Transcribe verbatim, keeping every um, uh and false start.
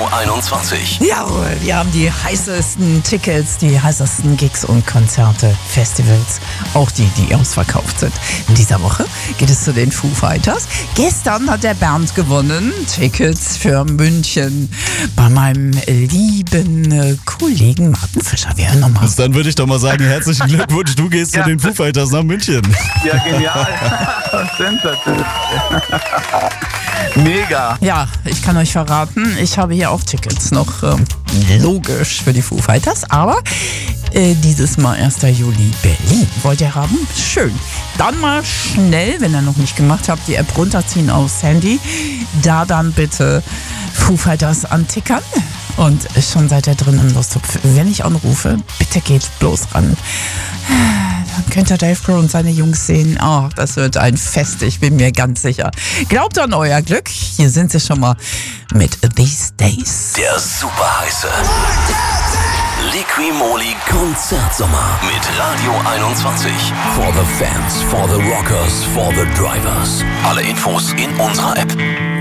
einundzwanzig. Jawohl, wir haben die heißesten Tickets, die heißesten Gigs und Konzerte, Festivals, auch die, die ausverkauft sind. In dieser Woche geht es zu den Foo Fighters. Gestern hat der Bernd gewonnen, Tickets für München bei meinem lieben äh, Kollegen Martin Fischer. Wir hören nochmal. Dann würde ich doch mal sagen, herzlichen Glückwunsch, du gehst Ja. zu den Foo Fighters nach München. Ja, genial. Sensationell. Mega. Ja, ich kann euch verraten, ich habe hier auch Tickets noch ähm, logisch für die Foo Fighters, aber äh, dieses Mal erster Juli Berlin. Wollt ihr haben? Schön. Dann mal schnell, wenn ihr noch nicht gemacht habt, die App runterziehen aufs Handy. Da dann bitte Foo Fighters antickern. Und schon seid ihr drin im Lostopf. Wenn ich anrufe, bitte geht bloß ran. Dann könnt ihr Dave Grohl und seine Jungs sehen. Oh, das wird ein Fest, ich bin mir ganz sicher. Glaubt an euer Glück. Hier sind sie schon mal mit These Days. Der super heiße Liqui-Moly Konzertsommer mit Radio einundzwanzig. For the fans, for the rockers, for the drivers. Alle Infos in unserer App.